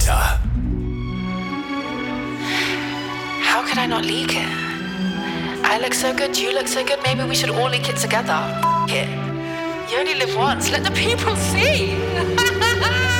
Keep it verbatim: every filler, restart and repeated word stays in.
weiter. How could I not leak it? I look so good, you look so good, maybe we should all leak it together. F- it. You only live once, let the people see.